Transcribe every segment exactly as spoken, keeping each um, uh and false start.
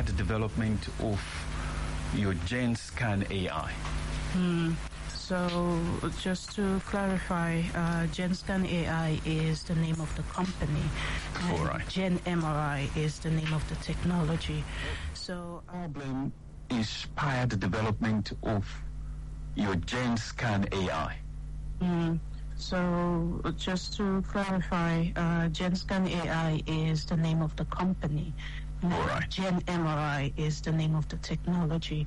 inspired the development of your GenScan A I? Mm. So just to clarify, uh, GenScan A I is the name of the company. And All right. GenMRI is the name of the technology. So uh, problem inspired the development of your GenScan A I? Mm. So just to clarify, uh, GenScan A I is the name of the company. All right. GenMRI is the name of the technology.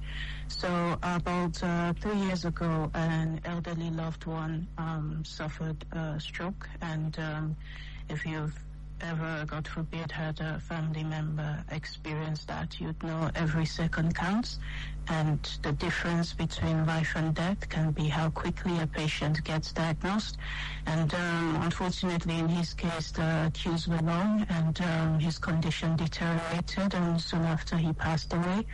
So about uh, three years ago, an elderly loved one um, suffered a stroke, and um, if you've ever, God forbid, had a family member experience that, you'd know every second counts, and the difference between life and death can be how quickly a patient gets diagnosed. And um, unfortunately, in his case, the queues were long, and um, his condition deteriorated, and soon after he passed away.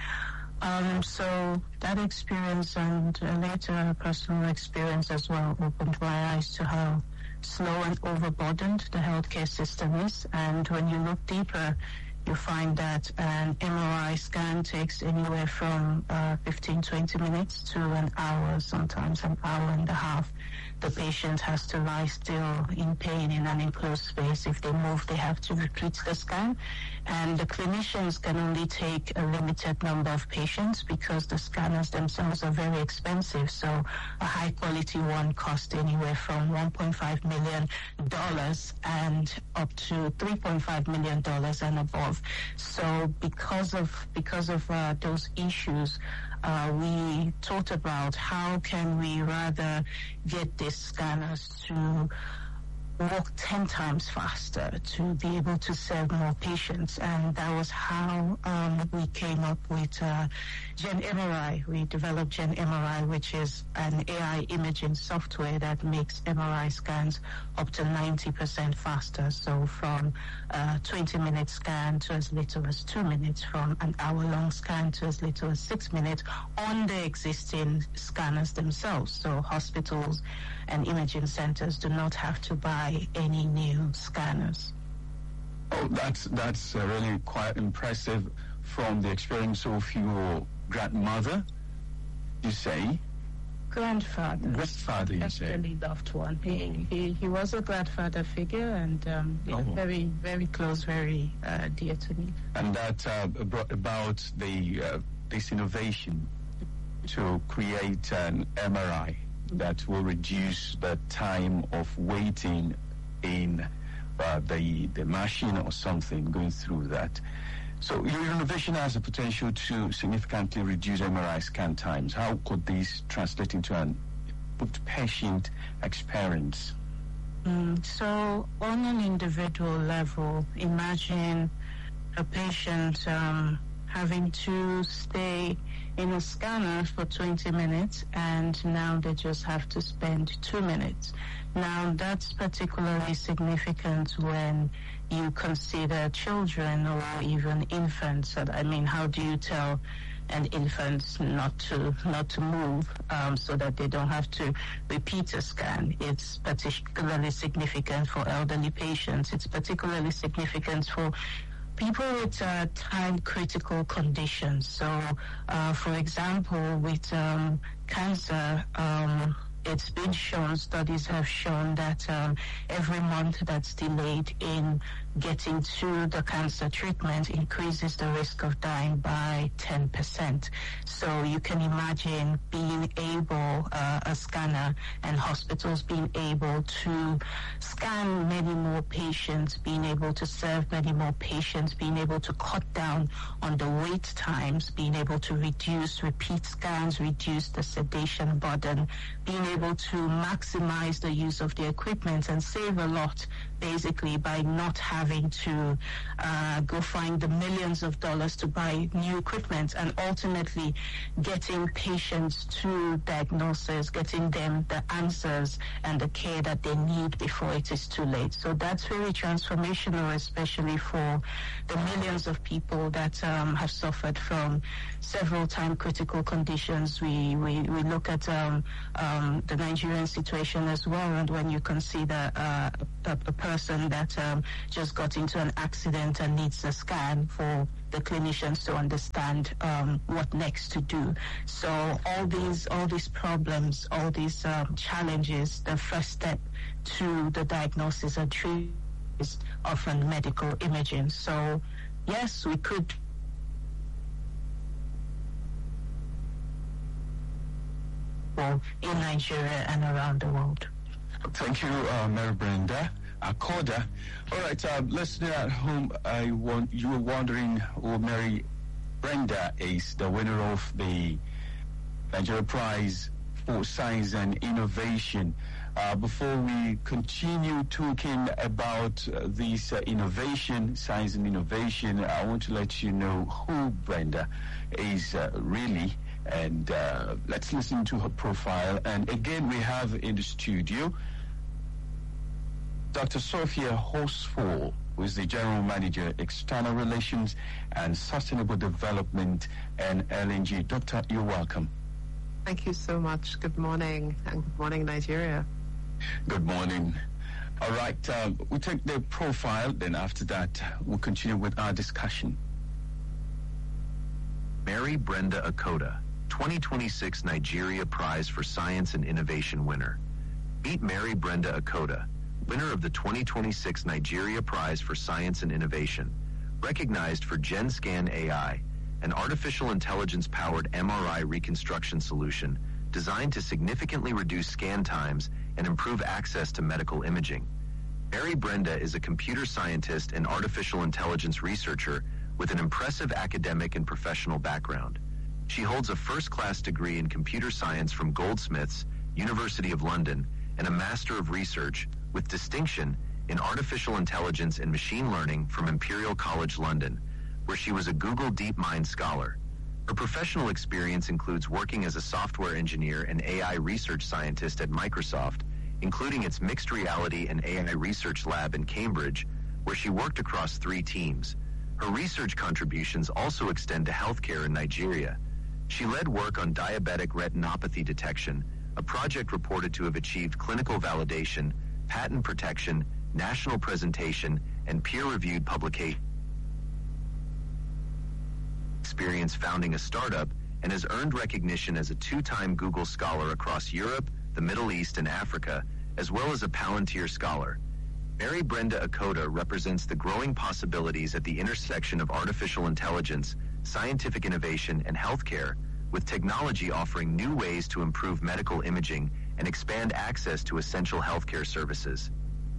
Um, so that experience, and uh, later personal experience as well, opened my eyes to how slow and overburdened the healthcare system is. And when you look deeper, you find that an M R I scan takes anywhere from uh, fifteen, twenty minutes to an hour, sometimes an hour and a half. The patient has to lie still in pain in an enclosed space. If they move, they have to repeat the scan. And the clinicians can only take a limited number of patients because the scanners themselves are very expensive. So a high quality one costs anywhere from one point five million dollars and up to three point five million dollars and above. So because of because of uh, those issues, uh, we thought about how can we rather get these scanners to work ten times faster to be able to serve more patients. And that was how um, we came up with uh, GenMRI. We developed GenMRI, which is an A I imaging software that makes M R I scans up to ninety percent faster. So from a twenty minute scan to as little as two minutes, from an hour long scan to as little as six minutes on the existing scanners themselves. So hospitals and imaging centers do not have to buy any new scanners. Oh, that's that's uh, really quite impressive from the experience of your grandmother, you say? Grandfather. Grandfather, you say? Really loved one. He, he, he was a grandfather figure, and um, oh. very, very close, very uh, dear to me. And that uh, brought about the uh, this innovation to create an M R I that will reduce the time of waiting in uh, the the machine or something going through that. So your innovation has the potential to significantly reduce M R I scan times. How could this translate into an improved patient experience? Mm, so on an individual level, imagine a patient um, having to stay in a scanner for twenty minutes, and now they just have to spend two minutes. Now, that's particularly significant when you consider children or even infants. I mean, how do you tell an infant not to not to move um, so that they don't have to repeat a scan? It's particularly significant for elderly patients. It's particularly significant for people with uh, time-critical conditions. So, uh, for example, with um, cancer, um, it's been shown, studies have shown that um, every month that's delayed in getting to the cancer treatment increases the risk of dying by ten percent. So you can imagine being able, uh, a scanner and hospitals being able to scan many more patients, being able to serve many more patients, being able to cut down on the wait times, being able to reduce repeat scans, reduce the sedation burden, being able to maximize the use of the equipment and save a lot basically by not having to uh, go find the millions of dollars to buy new equipment, and ultimately getting patients to diagnosis, getting them the answers and the care that they need before it is too late. So that's very transformational, especially for the millions of people that um, have suffered from several time-critical conditions. We, we, we look at um, um, the Nigerian situation as well, and when you consider uh, a, a person that um, just got into an accident and needs a scan for the clinicians to understand um, what next to do. So all these all these problems, all these um, challenges, the first step to the diagnosis and treatment is often medical imaging. So yes, we could in Nigeria and around the world. Thank you, uh, Mary Brenda Akoda. All right, uh, listener at home, I want you were wondering who Mary Brenda is, the winner of the Nigeria Prize for Science and Innovation. Uh, before we continue talking about uh, this uh, innovation, science and innovation, I want to let you know who Brenda is uh, really. And uh, let's listen to her profile. And again, we have in the studio Doctor Sophia Horsfall, who is the General Manager, External Relations and Sustainable Development and L N G. Doctor, you're welcome. Thank you so much. Good morning, and good morning, Nigeria. Good morning. All right, uh, we'll take the profile, then after that, we'll continue with our discussion. Mary Brenda Akoda, twenty twenty-six Nigeria Prize for Science and Innovation winner. Meet Mary Brenda Akoda, winner of the twenty twenty-six Nigeria Prize for Science and Innovation, recognized for GenScan A I, an artificial intelligence-powered M R I reconstruction solution designed to significantly reduce scan times and improve access to medical imaging. Mary Brenda is a computer scientist and artificial intelligence researcher with an impressive academic and professional background. She holds a first-class degree in computer science from Goldsmiths, University of London, and a Master of Research with distinction in artificial intelligence and machine learning from Imperial College London, where she was a Google DeepMind scholar. Her professional experience includes working as a software engineer and A I research scientist at Microsoft, including its mixed reality and A I research lab in Cambridge, where she worked across three teams. Her research contributions also extend to healthcare in Nigeria. She led work on diabetic retinopathy detection, a project reported to have achieved clinical validation, patent protection, national presentation, and peer-reviewed publication. Experience founding a startup and has earned recognition as a two-time Google Scholar across Europe, the Middle East, and Africa, as well as a Palantir Scholar. Mary Brenda Akoda represents the growing possibilities at the intersection of artificial intelligence, scientific innovation, and healthcare, with technology offering new ways to improve medical imaging and expand access to essential healthcare services.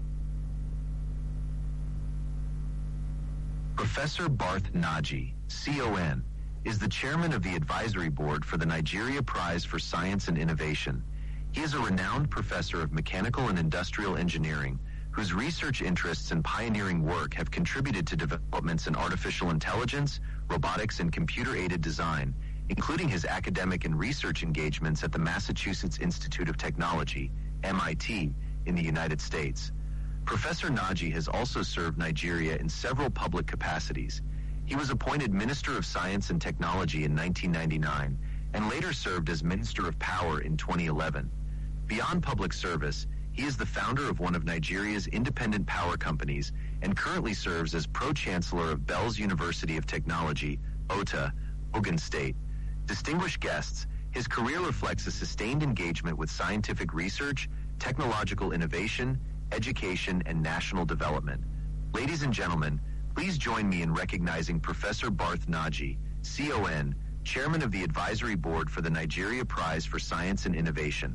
Professor Barth Naji, C O N, is the chairman of the advisory board for the Nigeria Prize for Science and Innovation. He is a renowned professor of mechanical and industrial engineering, whose research interests and pioneering work have contributed to developments in artificial intelligence, robotics, and computer-aided design, including his academic and research engagements at the Massachusetts Institute of Technology, M I T, in the United States. Professor Naji has also served Nigeria in several public capacities. He was appointed Minister of Science and Technology in nineteen ninety-nine and later served as Minister of Power in twenty eleven. Beyond public service, he is the founder of one of Nigeria's independent power companies and currently serves as Pro-Chancellor of Bells University of Technology, O T A, Ogun State. Distinguished guests, his career reflects a sustained engagement with scientific research, technological innovation, education, and national development. Ladies and gentlemen, please join me in recognizing Professor Barth Naji, C O N, Chairman of the Advisory Board for the Nigeria Prize for Science and Innovation.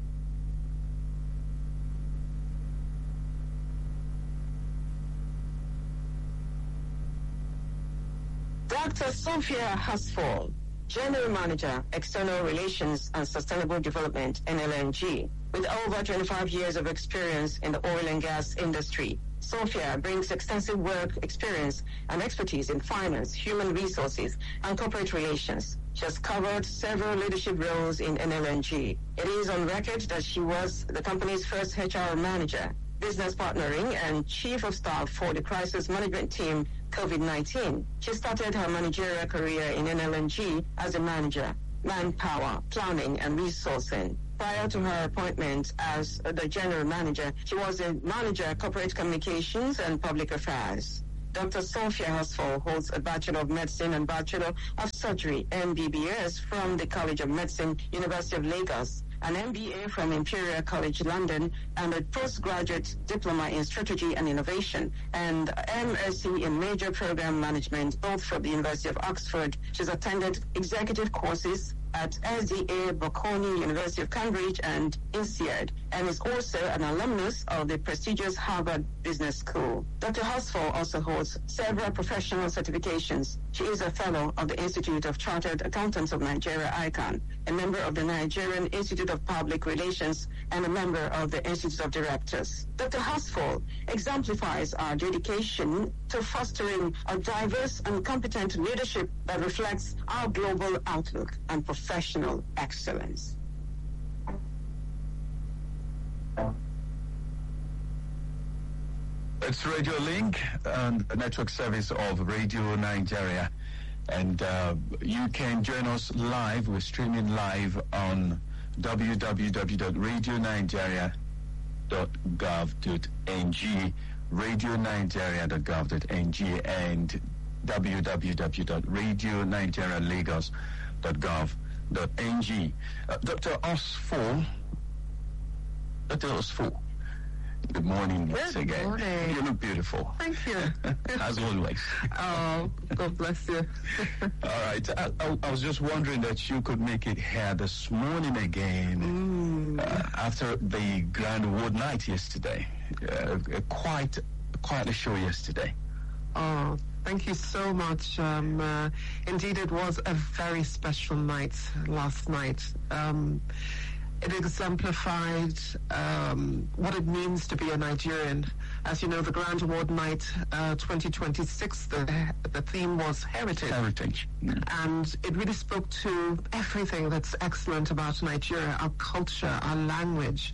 Doctor Sophia Horsfall, General Manager, External Relations and Sustainable Development, N L N G. With over twenty-five years of experience in the oil and gas industry, Sophia brings extensive work experience and expertise in finance, human resources, and corporate relations. She has covered several leadership roles in N L N G. It is on record that she was the company's first H R manager, business partnering, and chief of staff for the crisis management team COVID nineteen. She started her managerial career in N L N G as a manager, manpower, planning, and resourcing. Prior to her appointment as the general manager, she was a manager, corporate communications and public affairs. Doctor Sophia Hasfall holds a Bachelor of Medicine and Bachelor of Surgery, M B B S, from the College of Medicine, University of Lagos, an M B A from Imperial College London, and a postgraduate diploma in strategy and innovation, and M S c in major program management, both from the University of Oxford. She's attended executive courses at S D A, Bocconi, University of Cambridge, and INSEAD, and is also an alumnus of the prestigious Harvard Business School. Doctor Hasfall also holds several professional certifications. She is a fellow of the Institute of Chartered Accountants of Nigeria, I C A N, a member of the Nigerian Institute of Public Relations, and a member of the Institute of Directors. Doctor Hasfall exemplifies our dedication to fostering a diverse and competent leadership that reflects our global outlook and professional excellence. It's Radio Link and the network service of Radio Nigeria. And uh, you can join us live. We're streaming live on w w w dot radio nigeria dot gov dot n g, radio nigeria dot gov dot n g, and w w w dot radio nigeria lagos dot gov dot n g. Uh, Doctor Hasfall, Doctor Hasfall, good morning once Good again. morning. You look beautiful. Thank you. As always. Oh, God bless you. All right. I, I, I was just wondering that you could make it here this morning again Mm. uh, after the Grand Award night yesterday. Uh, uh, quite, quite a show yesterday. Oh, thank you so much. Um, uh, indeed, it was a very special night last night. Um, it exemplified um, what it means to be a Nigerian. As you know, the Grand Award Night uh, twenty twenty-six, the, the theme was heritage. Heritage. Mm. And it really spoke to everything that's excellent about Nigeria, our culture, our language.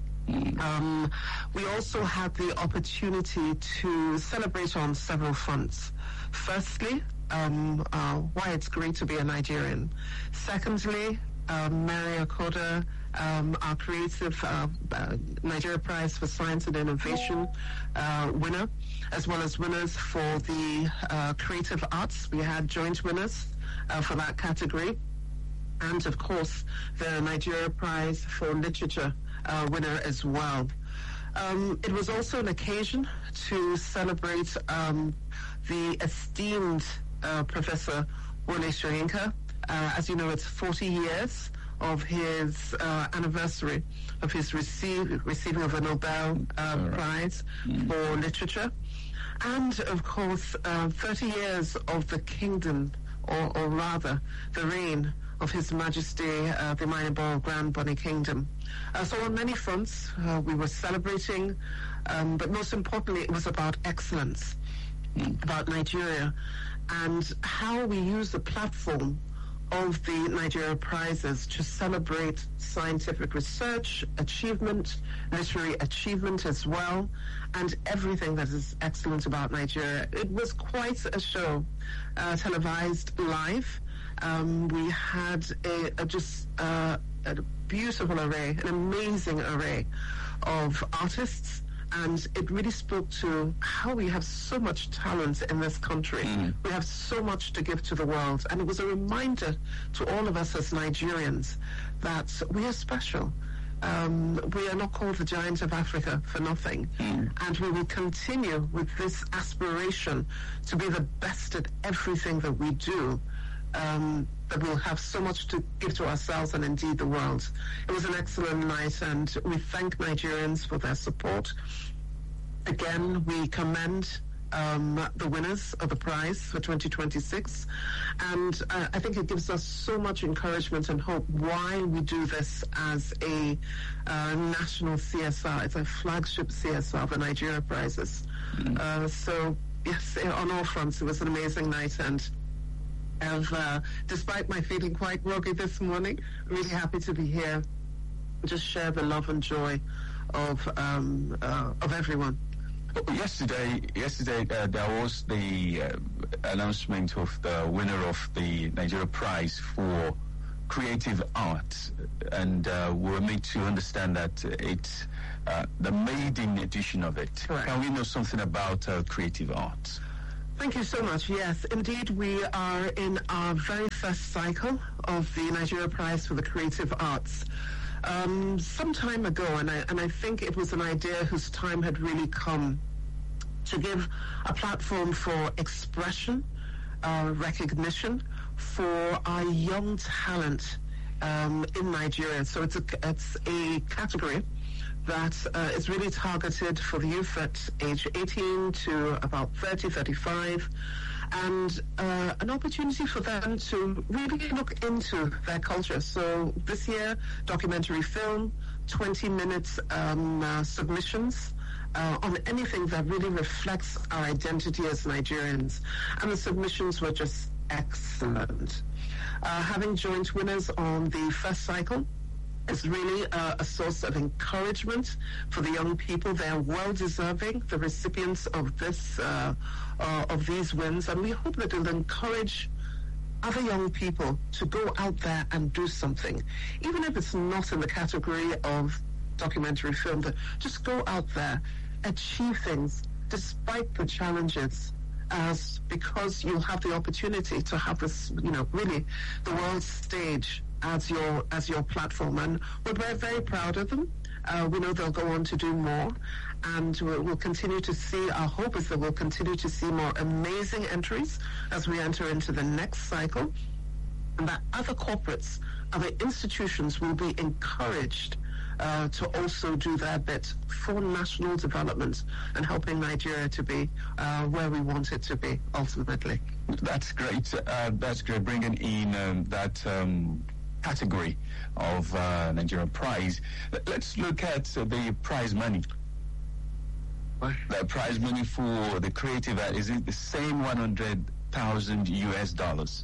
Um, we also had the opportunity to celebrate on several fronts. Firstly, um, uh, why it's great to be a Nigerian. Secondly, uh, Mary Akoda, um, our creative uh, uh, Nigeria Prize for Science and Innovation uh, winner, as well as winners for the uh, creative arts. We had joint winners uh, for that category. And of course, the Nigeria Prize for Literature uh, winner as well. Um, it was also an occasion to celebrate um, the esteemed uh, Professor Wole Soyinka. Uh, as you know, it's forty years of his uh, anniversary of his receive, receiving of a Nobel uh, Right. Prize Mm. for Literature. And of course, uh, thirty years of the kingdom, or, or rather, the reign of His Majesty uh, the Minor Grand Bonny Kingdom. Uh, so on many fronts, uh, we were celebrating, um, but most importantly, it was about excellence, mm. about Nigeria, and how we use the platform of the Nigeria Prizes to celebrate scientific research, achievement, literary achievement as well, and everything that is excellent about Nigeria. It was quite a show, uh, televised live. Um, we had a, a just uh, a beautiful array, an amazing array of artists, and it really spoke to how we have so much talent in this country. Mm. We have so much to give to the world, and it was a reminder to all of us as Nigerians that we are special. Um, we are not called the giant of Africa for nothing. Mm. And we will continue with this aspiration to be the best at everything that we do. Um, that we'll have so much to give to ourselves and indeed the world. It was an excellent night, and we thank Nigerians for their support. Again, we commend um, the winners of the prize for twenty twenty-six, and uh, I think it gives us so much encouragement and hope why we do this as a uh, national C S R. It's a flagship C S R, the Nigeria Prizes. Mm. Uh, so, yes, on all fronts, it was an amazing night, and Of, uh, despite my feeling quite groggy this morning, really happy to be here, just share the love and joy of um, uh, of everyone. Yesterday, yesterday uh, there was the uh, announcement of the winner of the Nigeria Prize for Creative Arts, and uh, we were made to understand that it's uh, the maiden edition of it. Correct. Can we know something about uh, creative arts? Thank you so much. Yes, indeed, we are in our very first cycle of the Nigeria Prize for the Creative Arts. Um, some time ago, and I, and I think it was an idea whose time had really come to give a platform for expression, uh, recognition for our young talent um, in Nigeria. So it's a, it's a category that uh, is really targeted for the youth at age eighteen to about thirty, thirty-five, and uh, an opportunity for them to really look into their culture. So this year, documentary film, twenty minutes um, uh, submissions uh, on anything that really reflects our identity as Nigerians. And the submissions were just excellent. Uh, having joint winners on the first cycle, is really uh, a source of encouragement for the young people. They are well deserving, the recipients of this uh, uh, of these wins, and we hope that it will encourage other young people to go out there and do something, even if it's not in the category of documentary film. To just go out there, achieve things despite the challenges. As because you'll have the opportunity to have this, you know, really the world stage as your as your platform, and we're very proud of them. Uh, we know they'll go on to do more, and we'll, we'll continue to see. Our hope is that we'll continue to see more amazing entries as we enter into the next cycle, and that other corporates, other institutions will be encouraged Uh, to also do their bit for national development and helping Nigeria to be uh, where we want it to be ultimately. That's great. Uh, that's great. Bringing in um, that um, category of uh, Nigerian prize. Let's look at uh, the prize money. What? The prize money for the creative, uh, is it the same one hundred thousand U S dollars?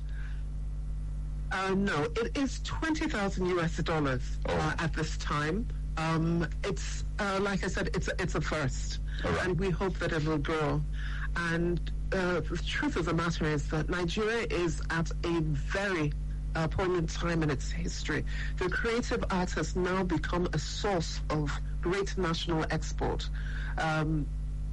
Uh, no, it is twenty thousand U S dollars Oh. uh, at this time. Um, it's, uh, like I said, it's, it's a first. All right. And we hope that it will grow. And uh, the truth of the matter is that Nigeria is at a very uh, poignant time in its history. The creative arts has now become a source of great national export. Um,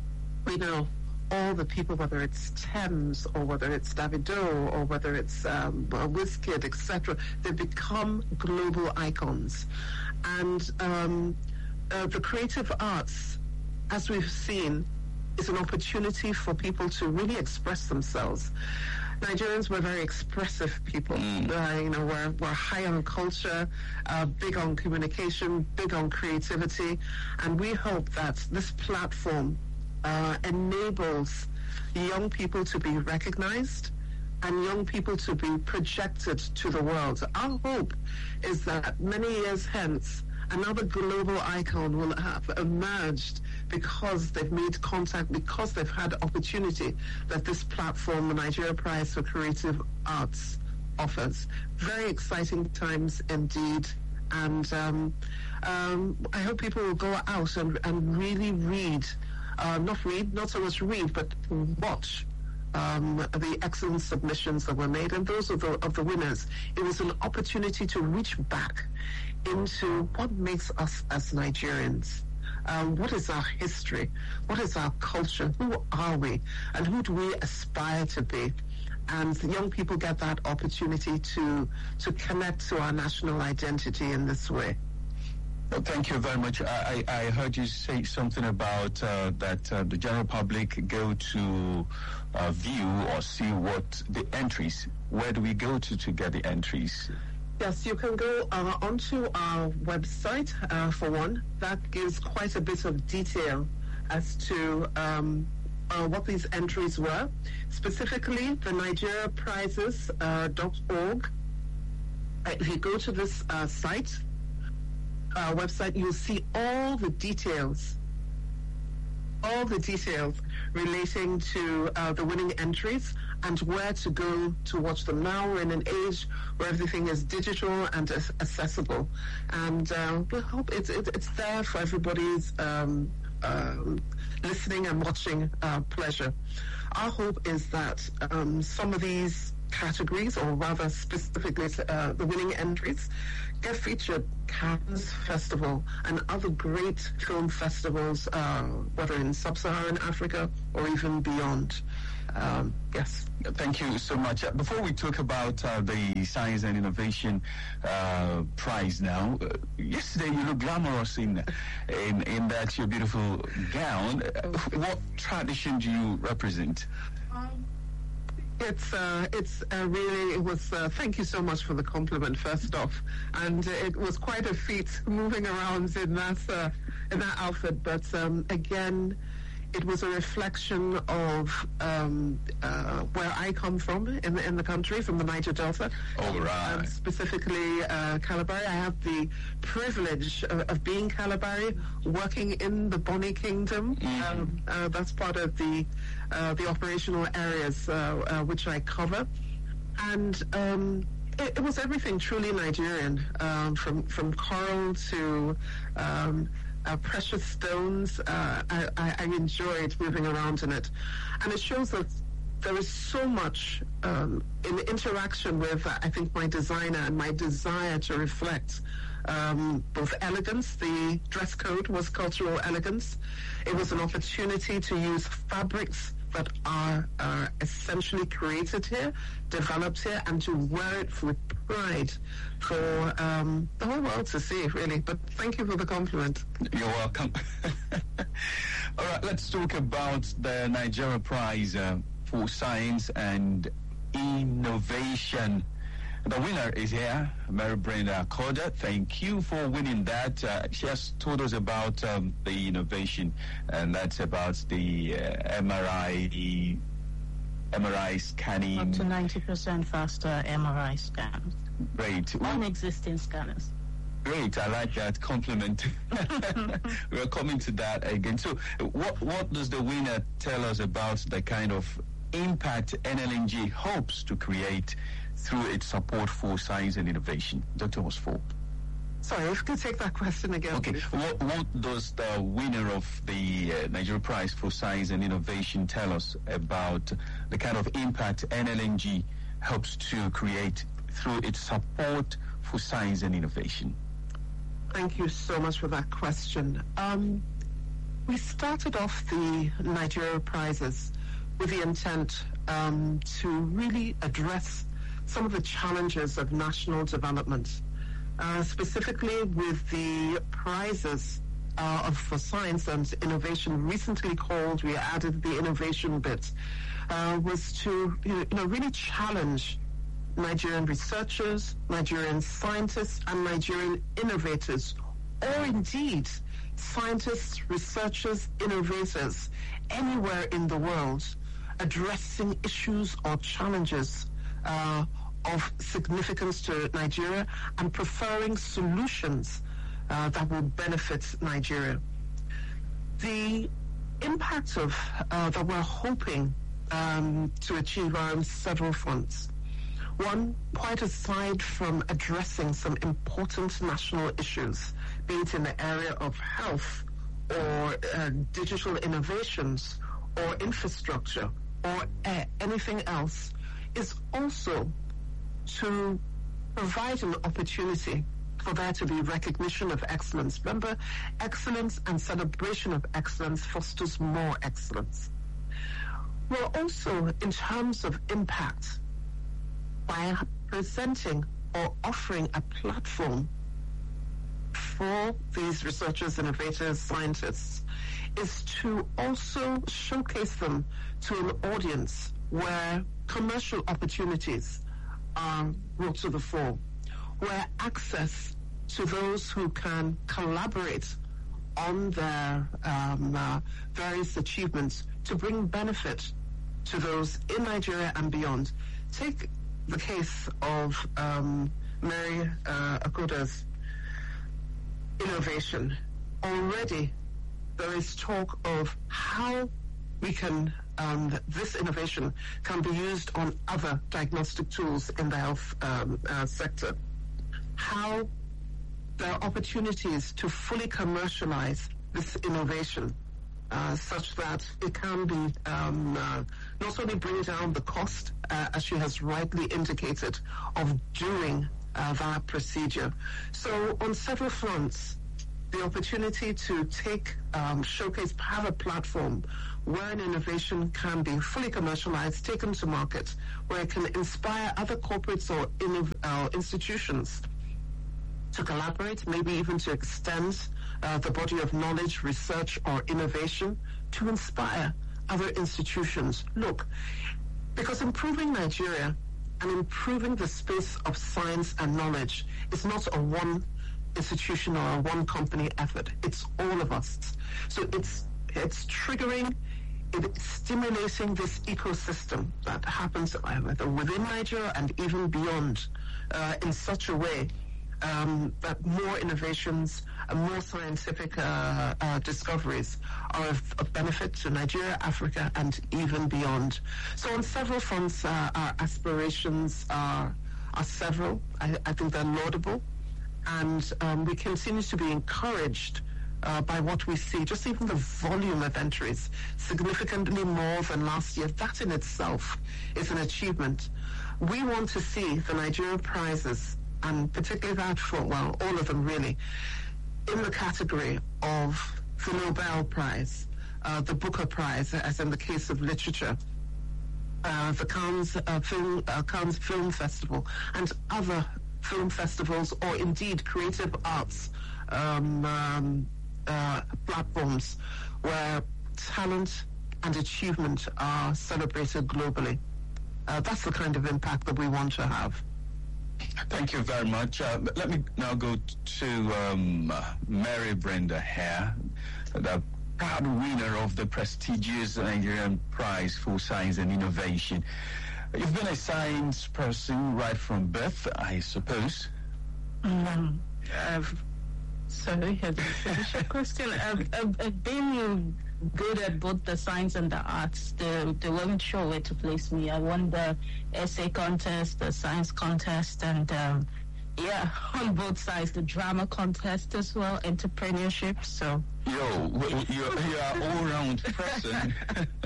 we know all the people, whether it's Thames or whether it's Davido or whether it's um, Wizkid, et cetera, they become global icons. And um, uh, the creative arts, as we've seen, is an opportunity for people to really express themselves. Nigerians were very expressive people. Mm. Uh, you know, we're, we're high on culture, uh, big on communication, big on creativity, and we hope that this platform Uh, enables young people to be recognized and young people to be projected to the world. Our hope is that many years hence, another global icon will have emerged because they've made contact, because they've had opportunity that this platform, the Nigeria Prize for Creative Arts, offers. Very exciting times indeed. And um, um, I hope people will go out and, and really read Uh, not read, not so much read, but watch um, the excellent submissions that were made, and those of the, of the winners. It was an opportunity to reach back into what makes us as Nigerians. Um, what is our history? What is our culture? Who are we? And who do we aspire to be? And the young people get that opportunity to to connect to our national identity in this way. Well, thank you very much. I, I heard you say something about uh, that uh, the general public go to uh, view or see what the entries. Where do we go to to get the entries? Yes, you can go uh, onto our website, uh, for one. That gives quite a bit of detail as to um, uh, what these entries were. Specifically, the Nigeria Prizes dot org. Uh, if you go to this uh, site, Uh, website, you'll see all the details, all the details relating to uh, the winning entries and where to go to watch them. Now we're in an age where everything is digital and as- accessible, and uh, we hope it's it, it's there for everybody's um, um, listening and watching uh, pleasure. Our hope is that um, some of these categories, or rather specifically uh, the winning entries, get featured Cannes Festival and other great film festivals, uh, whether in sub-Saharan Africa or even beyond. Um, yes. Thank you so much. Uh, before we talk about uh, the Science and Innovation uh, Prize now, uh, yesterday you looked glamorous in, in, in that your beautiful gown. Uh, what tradition do you represent? Um, It's uh, it's uh, really, it was, uh, thank you so much for the compliment, first off. And it was quite a feat moving around in that, uh, in that outfit. But um, again, it was a reflection of um, uh, where I come from in the, in the country, from the Niger Delta. All right. Um, specifically uh, Calabari. I have the privilege of, of being Calabari, working in the Bonny Kingdom. Mm-hmm. Um, uh, that's part of the uh, the operational areas uh, uh, which I cover. And um, it, it was everything truly Nigerian, um, from, from coral to um, Uh, precious stones. Uh, I, I, I enjoyed moving around in it. And it shows that there is so much um, in interaction with, uh, I think, my designer and my desire to reflect um, both elegance. The dress code was cultural elegance. It was an opportunity to use fabrics that are, are essentially created here, developed here, and to wear it with pride for um, the whole world to see, really. But thank you for the compliment. You're welcome. All right, let's talk about the Nigeria Prize uh, for Science and Innovation. The winner is here, Mary Brenda Akoda. Thank you for winning that. Uh, she has told us about um, the innovation, and that's about the uh, M R I, M R I scanning. Up to ninety percent faster M R I scans Great. on existing scanners. Great, I like that compliment. We're coming to that again. So, what what does the winner tell us about the kind of impact N L N G hopes to create through its support for science and innovation? Doctor Osfor. Sorry, if you could take that question again. Okay, what, what does the winner of the uh, Nigeria Prize for Science and Innovation tell us about the kind of impact N L N G helps to create through its support for science and innovation? Thank you so much for that question. Um, we started off the Nigeria Prizes with the intent um, to really address some of the challenges of national development, uh, specifically with the prizes uh, of, for science and innovation recently called, we added the innovation bit, uh, was to you know, really challenge Nigerian researchers, Nigerian scientists, and Nigerian innovators, or indeed scientists, researchers, innovators anywhere in the world addressing issues or challenges uh, of significance to Nigeria and preferring solutions uh, that will benefit Nigeria. The impact of uh, that we're hoping um, to achieve are on several fronts. One, quite aside from addressing some important national issues, be it in the area of health or uh, digital innovations or infrastructure or uh, anything else, is also to provide an opportunity for there to be recognition of excellence. Remember, excellence and celebration of excellence fosters more excellence. Well, also, in terms of impact, by presenting or offering a platform for these researchers, innovators, scientists, is to also showcase them to an audience where commercial opportunities are brought to the fore, where access to those who can collaborate on their um, uh, various achievements to bring benefit to those in Nigeria and beyond. Take the case of um, Mary uh, Akoda's innovation. Already there is talk of how we can, um, this innovation can be used on other diagnostic tools in the health um, uh, sector. How there are opportunities to fully commercialize this innovation uh, such that it can be um, uh, not only bring down the cost, uh, as she has rightly indicated, of doing uh, that procedure. So on several fronts, the opportunity to take, um, showcase, have a platform where an innovation can be fully commercialized, taken to market, where it can inspire other corporates or innov- uh, institutions to collaborate, maybe even to extend uh, the body of knowledge, research, or innovation to inspire other institutions. Look, because improving Nigeria and improving the space of science and knowledge is not a one institution or a one company effort. It's all of us. So it's it's triggering, it's stimulating this ecosystem that happens either within Nigeria and even beyond uh, in such a way um, that more innovations and more scientific uh, uh, discoveries are of, of benefit to Nigeria, Africa, and even beyond. So on several fronts, uh, our aspirations are, are several. I, I think they're laudable. And um, we continue to be encouraged uh, by what we see. Just even the volume of entries, significantly more than last year. That in itself is an achievement. We want to see the Nigerian prizes, and particularly that for, well, all of them really, in the category of the Nobel Prize, uh, the Booker Prize, as in the case of literature, uh, the Cannes, uh, Film, uh, Cannes Film Festival, and other film festivals, or indeed creative arts um, um, uh, platforms where talent and achievement are celebrated globally. Uh, that's the kind of impact that we want to have. Thank you very much. Uh, let me now go to um, Mary Brenda Hare, the proud winner of the prestigious Nigerian Prize for Science and Innovation. You've been a science person right from birth, I suppose. Um, I've, sorry, have you finished your question? I've, I've, I've been good at both the science and the arts. They, they weren't sure where to place me. I won the essay contest, the science contest, and um, yeah, on both sides, the drama contest as well, entrepreneurship. So, yo, you're, you're an all-round person.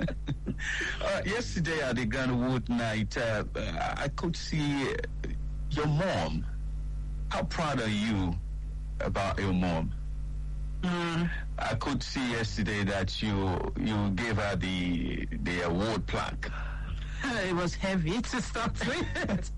uh, yesterday at the Grand Award night, uh, I could see your mom. How proud are you about your mom? mm, I could see yesterday that you you gave her the the award plaque. it was heavy to start with.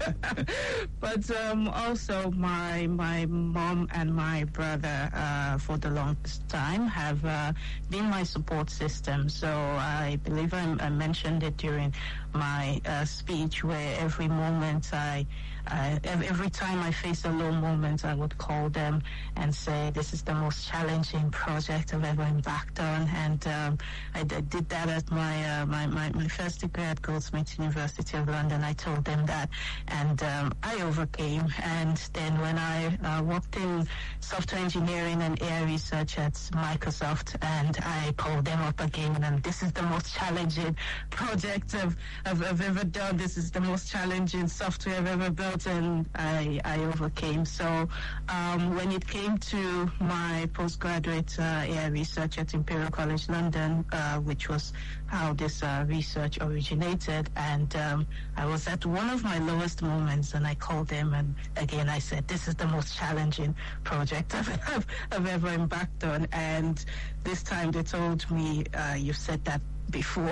But um, also my my mom and my brother uh, for the longest time have uh, been my support system. So I believe I, I mentioned it during my uh, speech, where every moment I, I every time I face a low moment, I would call them and say, this is the most challenging project I've ever embarked on. And um, I, I did that at my, uh, my, my, my first degree at Goldsmiths University of London. I told them that, and um, I overcame. And then when I uh, worked in software engineering and A I research at Microsoft, and I called them up again, and this is the most challenging project I've, I've, I've ever done. This is the most challenging software I've ever built, and I, I overcame. So um, when it came to my postgraduate uh, A I research at Imperial College London, uh, which was how this uh, research originated, and um, I was at one of my lowest moments, and I called them, and again I said, this is the most challenging project I've, I've, I've ever embarked on. And this time they told me, uh, you said that before,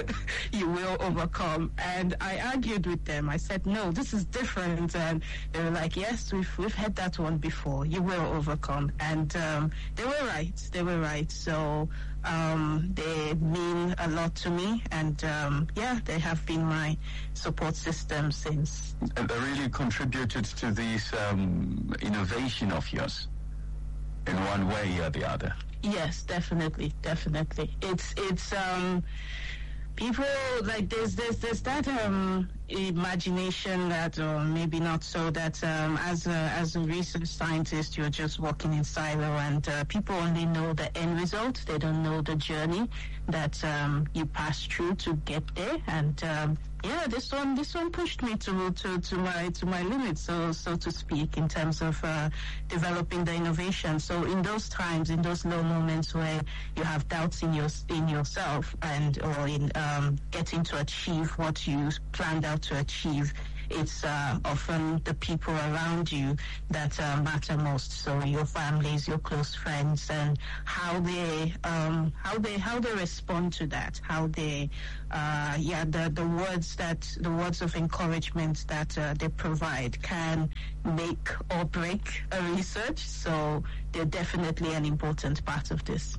you will overcome. And I argued with them. I said, no, this is different. And they were like, yes, we've we've had that one before. You will overcome. And um, they were right. They were right. So um, they mean a lot to me. And um, yeah, they have been my support system since. And they really contributed to this um, innovation of yours in one way or the other. Yes, definitely, definitely. It's it's um people like there's there's there's that um imagination that, or maybe not so, that um as a as a research scientist you're just working in silo, and uh, people only know the end result. They don't know the journey that um you pass through to get there. And um yeah, this one this one pushed me to to to my to my limit, so so to speak, in terms of uh, developing the innovation. So in those times, in those low moments where you have doubts in your in yourself, and or in um, getting to achieve what you planned out to achieve, it's uh, often the people around you that uh, matter most. So your families, your close friends, and how they um, how they how they respond to that, how they uh, yeah the the words that the words of encouragement that uh, they provide can make or break a research. So they're definitely an important part of this.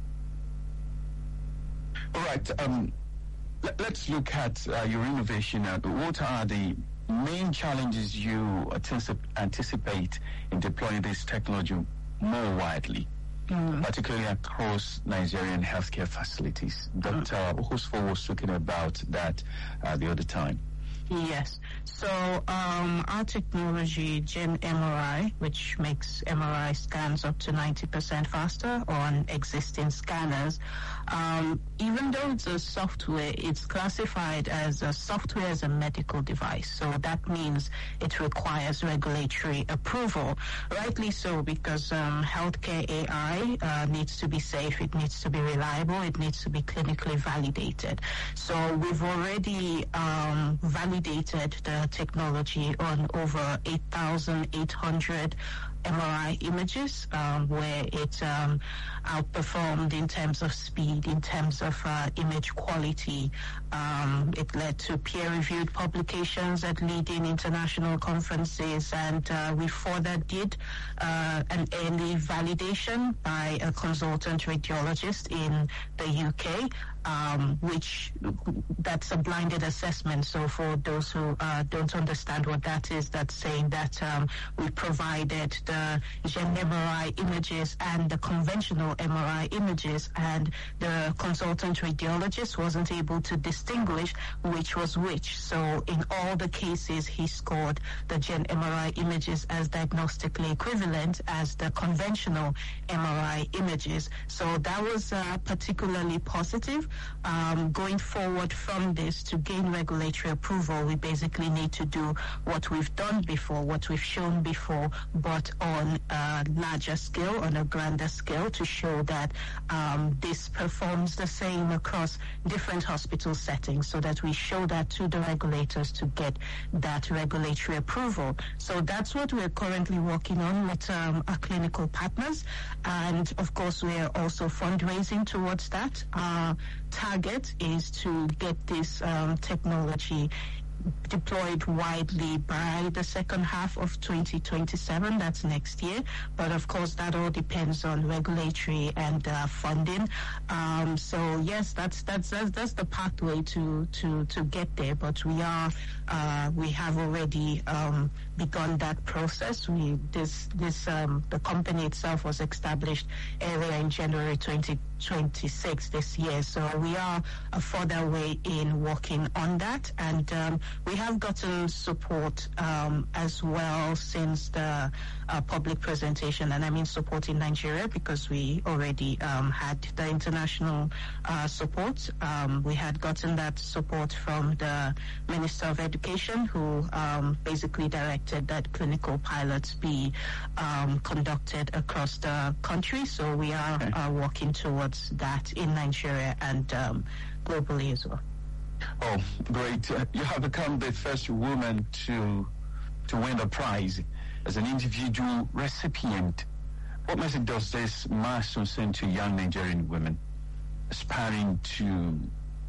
All right. Um, let, let's look at uh, your innovation. Uh, what are the main challenges you anticip- anticipate in deploying this technology more widely, mm. particularly across Nigerian healthcare facilities? Doctor Mm. Hosfo was talking about that uh, the other time. Yes. So um, our technology, Gen M R I, which makes M R I scans up to ninety percent faster on existing scanners, um, even though it's a software, it's classified as a software as a medical device. So that means it requires regulatory approval. Rightly so, because um, healthcare A I uh, needs to be safe, it needs to be reliable, it needs to be clinically validated. So we've already um, validated validated the technology on over eight thousand eight hundred M R I images, um, where it um, outperformed in terms of speed, in terms of uh, image quality. Um, it led to peer-reviewed publications at leading international conferences, and uh, we further did uh, an early validation by a consultant radiologist in the U K, um, which that's a blinded assessment. So for those who uh, don't understand what that is, that's saying that um, we provided the Gen M R I images and the conventional M R I images, and the consultant radiologist wasn't able to distinguish which was which. So in all the cases, he scored the Gen M R I images as diagnostically equivalent as the conventional M R I images. So that was uh, particularly positive. Um, going forward from this, to gain regulatory approval, we basically need to do what we've done before, what we've shown before, but on a larger scale, on a grander scale, to show that um, this performs the same across different hospital settings, so that we show that to the regulators to get that regulatory approval. So that's what we're currently working on with um, our clinical partners, and of course we're also fundraising towards that. Our target is to get this um, technology deployed widely by the second half of twenty twenty-seven. That's next year. But of course, that all depends on regulatory and uh, funding. Um, so yes, that's, that's that's that's the pathway to to to get there. But we are uh, we have already um, begun that process. We this this um, the company itself was established earlier in January twenty twenty-six this year. So we are a further way in working on that, and um, we have gotten support um, as well since the uh, public presentation, and I mean support in Nigeria, because we already um, had the international uh, support. Um, we had gotten that support from the Minister of Education, who um, basically directed that clinical pilots be um, conducted across the country. So we are okay. uh, working towards that in Nigeria and um, globally as well. Oh, great. Uh, you have become the first woman to to win the prize as an individual recipient. What message does this milestone send to young Nigerian women aspiring to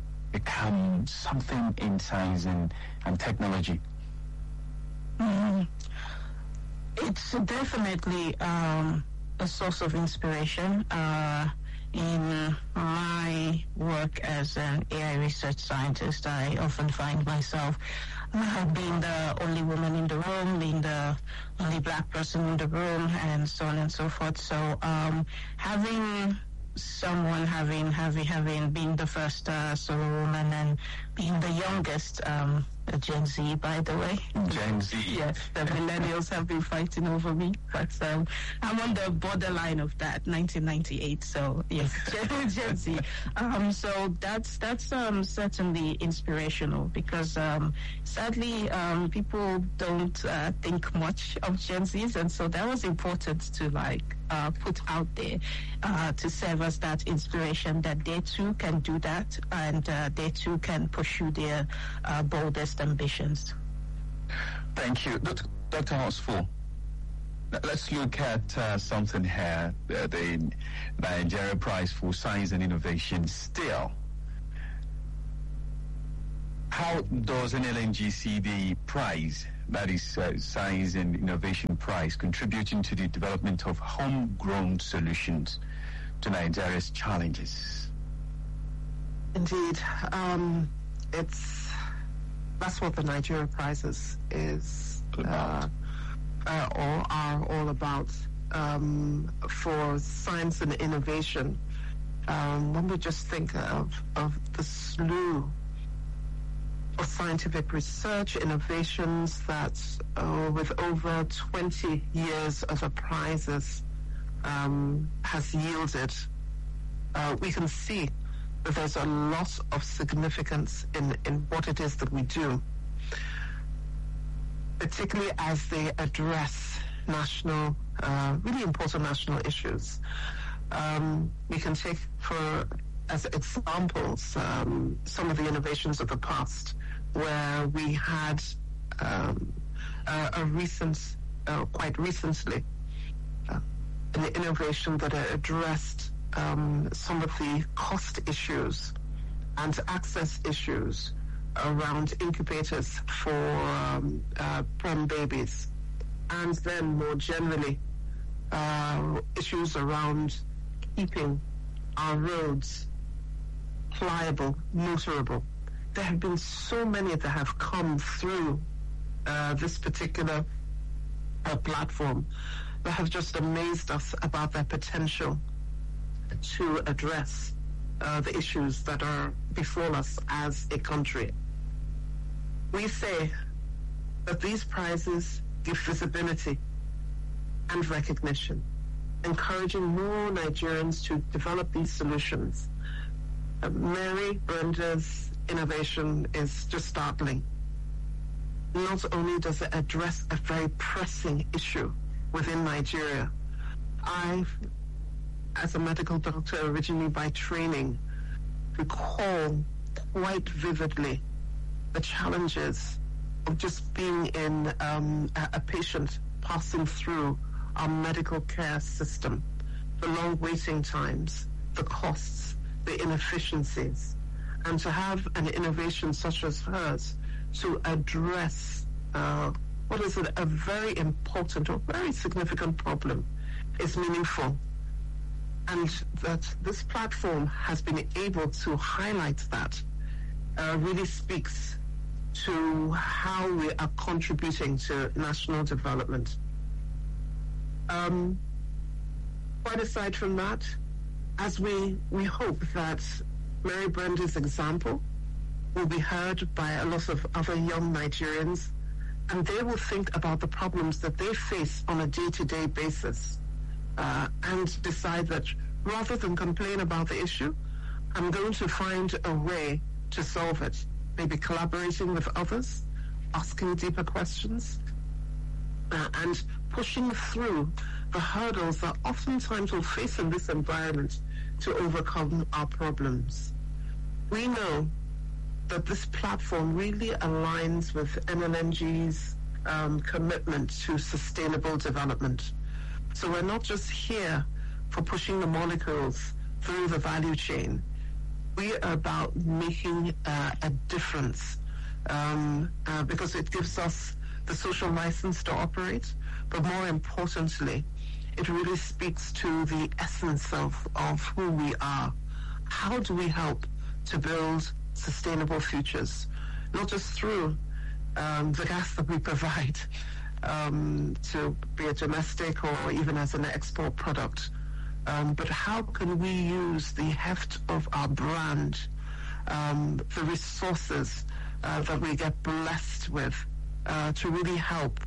become something in science and, and technology? Mm-hmm. It's definitely um, a source of inspiration. Uh, In my work as an A I research scientist, I often find myself uh, being the only woman in the room, being the only black person in the room, and so on and so forth. So um, having someone having having having being the first uh, solo woman and being the youngest, um, a Gen Z, by the way. Gen Z. Yes, the millennials have been fighting over me, but um, I'm on the borderline of that, nineteen ninety-eight. So yes, Gen, Gen Z. Um, so that's that's um, certainly inspirational, because um, sadly um, people don't uh, think much of Gen Zs, and so that was important to like uh, put out there uh, to serve as that inspiration that they too can do that, and uh, they too can pursue their uh, boldest ambitions. Thank you. Doctor Horsfall, let's look at uh, something here. Uh, the Nigeria Prize for Science and Innovation still. How does N L N G see the prize, that is uh, Science and Innovation Prize, contributing to the development of homegrown solutions to Nigeria's challenges? Indeed. Um, it's that's what the Nigeria Prizes is uh, uh, all are all about. Um, for science and innovation, um, when we just think of of the slew of scientific research, innovations that, uh, with over twenty years of the prizes, um, has yielded, uh, we can see that there's a lot of significance in, in what it is that we do, particularly as they address national, uh, really important national issues. Um, we can take for as examples um, some of the innovations of the past, where we had um, a, a recent, uh, quite recently, uh, an innovation that addressed um, some of the cost issues and access issues around incubators for um, uh, prem babies, and then more generally uh, issues around keeping our roads pliable, motorable. There have been so many that have come through uh, this particular uh, platform that have just amazed us about their potential to address uh, the issues that are before us as a country. We say that these prizes give visibility and recognition, encouraging more Nigerians to develop these solutions. Uh, Mary Brenda's innovation is just startling. Not only does it address a very pressing issue within Nigeria, I, as a medical doctor originally by training, recall quite vividly the challenges of just being in um, a, a patient passing through our medical care system, the long waiting times, the costs, the inefficiencies, and to have an innovation such as hers to address uh, what is a, a very important or very significant problem is meaningful. And that this platform has been able to highlight that uh, really speaks to how we are contributing to national development. Um, quite aside from that, as we, we hope that Mary Brenda's example will be heard by a lot of other young Nigerians, and they will think about the problems that they face on a day-to-day basis, uh, and decide that rather than complain about the issue, I'm going to find a way to solve it. Maybe collaborating with others, asking deeper questions, uh, and pushing through the hurdles that oftentimes we'll face in this environment to overcome our problems. We know that this platform really aligns with N L N G's um, commitment to sustainable development. So we're not just here for pushing the molecules through the value chain. We are about making uh, a difference um, uh, because it gives us the social license to operate, but more importantly, it really speaks to the essence of, of who we are. How do we help to build sustainable futures, not just through um, the gas that we provide um, to be a domestic or even as an export product, um, but how can we use the heft of our brand, um, the resources uh, that we get blessed with, uh, to really help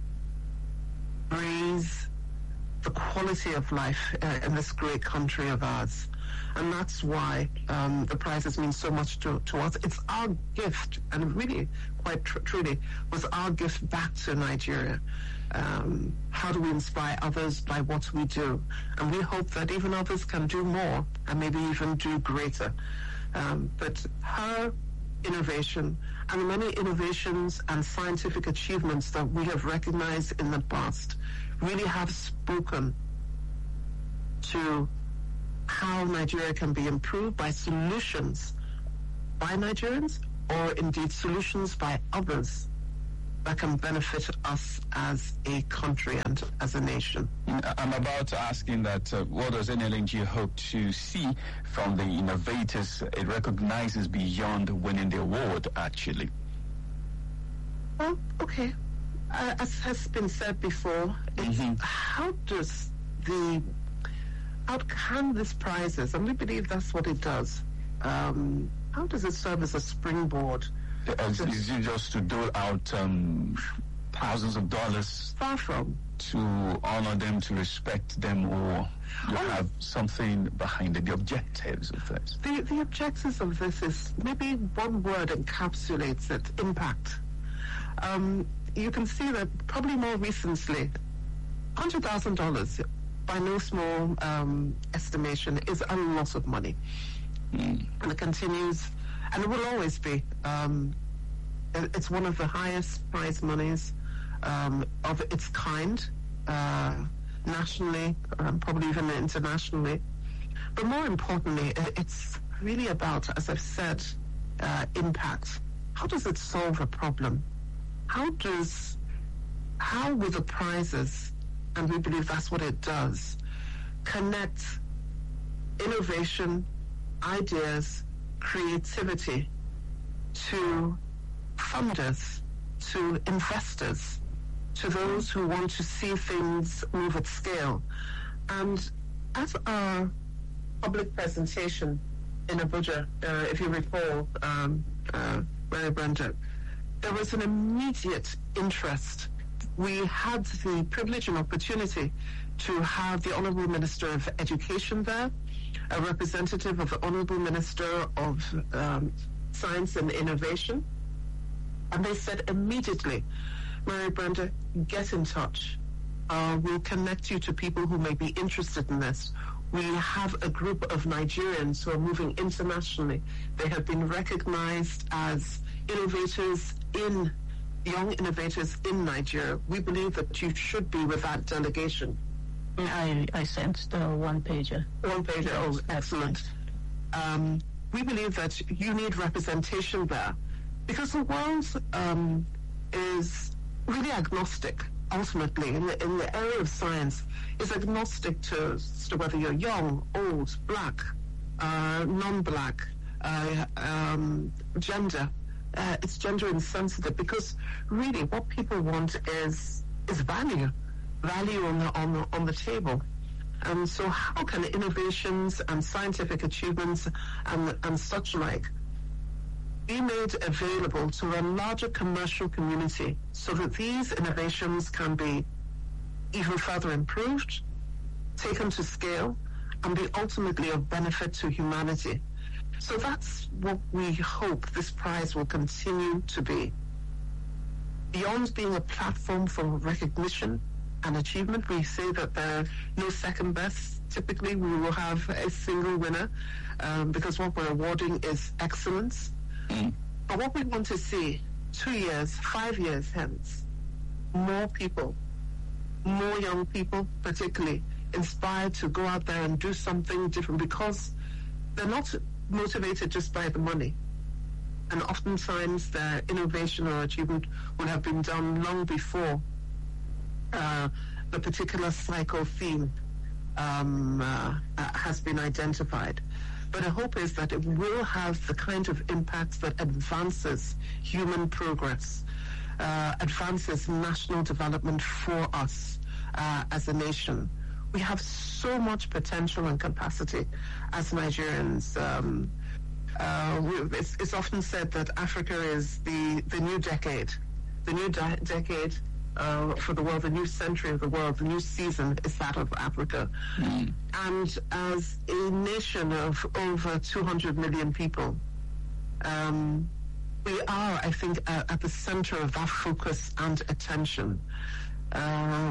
raise the quality of life uh, in this great country of ours. And that's why um, the prizes mean so much to, to us. It's our gift, and really, quite tr- truly, was our gift back to Nigeria. Um, how do we inspire others by what we do? And we hope that even others can do more and maybe even do greater. Um, but her innovation and the many innovations and scientific achievements that we have recognized in the past really have spoken to how Nigeria can be improved by solutions by Nigerians, or indeed solutions by others that can benefit us as a country and as a nation. I'm about to ask him that uh, what does N L N G hope to see from the innovators it recognizes beyond winning the award, actually? Well, okay. Uh, as has been said before, it's Mm-hmm. how does the, how can this prizes, and we believe that's what it does, um, how does it serve as a springboard? Uh, Is it just to dole out um, thousands of dollars Far from. to honor them, to respect them, or you Oh. have something behind it, the objectives of this? The, the objectives of this is, maybe one word encapsulates it, impact. Um, you can see that probably more recently, one hundred thousand dollars, by no small um, estimation, is a lot of money. Mm. And it continues, and it will always be. Um, it- it's one of the highest prize monies um, of its kind, uh, nationally, um, probably even internationally. But more importantly, i- it's really about, as I've said, uh, impact. How does it solve a problem? How does, how will the prizes, and we believe that's what it does, connect innovation, ideas, creativity to funders, to investors, to those who want to see things move at scale. And at our public presentation in Abuja, uh, if you recall, um, uh, Mary Brenda, there was an immediate interest. We had the privilege and opportunity to have the Honorable Minister of Education there, a representative of the Honorable Minister of um, Science and Innovation. And they said immediately, Mary Brenda, get in touch. Uh, we'll connect you to people who may be interested in this. We have a group of Nigerians who are moving internationally. They have been recognized as innovators in, young innovators in Nigeria. We believe that you should be with that delegation. I, I sent the one pager. One page, oh, excellent. Um, we believe that you need representation there because the world um, is really agnostic, ultimately, in the, in the area of science, is agnostic to, as to whether you're young, old, black, uh, non-black, uh, um, gender. Uh, it's gender insensitive because really what people want is is value, value on the on the on the table. And so how can innovations and scientific achievements and and such like be made available to a larger commercial community so that these innovations can be even further improved, taken to scale, and be ultimately of benefit to humanity? So that's what we hope this prize will continue to be. Beyond being a platform for recognition and achievement, we say that there are no second best. Typically, we will have a single winner um, because what we're awarding is excellence. Mm. But what we want to see two years, five years hence, more people, more young people particularly, inspired to go out there and do something different because they're not motivated just by the money. And oftentimes their innovation or achievement would have been done long before uh, the particular cycle theme um, uh, uh, has been identified. But the hope is that it will have the kind of impact that advances human progress, uh, advances national development for us uh, as a nation. We have so much potential and capacity as Nigerians. Um, uh, we, it's, it's often said that Africa is the, the new decade, the new de- decade uh, for the world, the new century of the world, the new season is that of Africa. Mm. And as a nation of over two hundred million people, um, we are, I think, uh, at the center of that focus and attention. Uh, we're,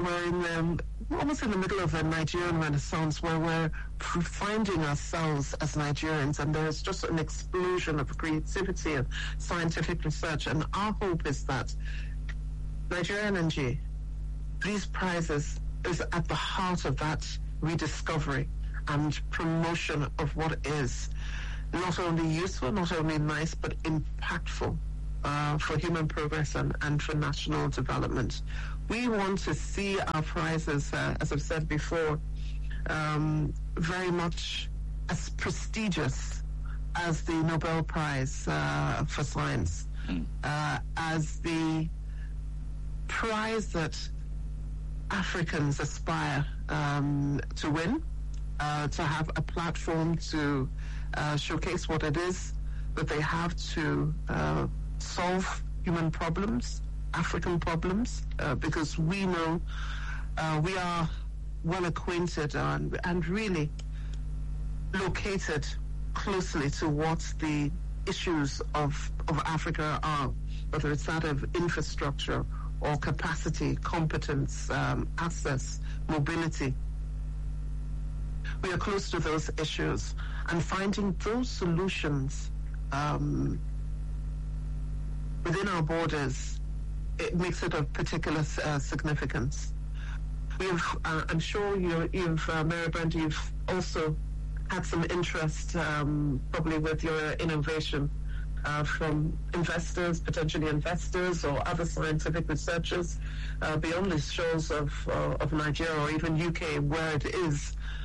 we're in the, almost in the middle of a Nigerian renaissance where we're finding ourselves as Nigerians, and there's just an explosion of creativity and scientific research. And our hope is that Nigeria L N G, these prizes, is at the heart of that rediscovery and promotion of what is not only useful, not only nice, but impactful uh, for human progress and, and for national development. We want to see our prizes, uh, as I've said before, um, very much as prestigious as the Nobel Prize uh, for Science, mm. uh, as the prize that Africans aspire um, to win, uh, to have a platform to uh, showcase what it is that they have to uh, solve human problems, African problems, uh, because we know uh, we are well acquainted and, and really located closely to what the issues of, of Africa are, whether it's that of infrastructure or capacity, competence, um, access, mobility. We are close to those issues, and finding those solutions um, within our borders, it makes it of particular uh, significance. We've, uh, I'm sure you, you've, uh, Mary Brenda, you've also had some interest, um, probably with your innovation, uh, from investors, potentially investors, or other scientific researchers uh, beyond the shores of uh, of Nigeria or even U K, where it is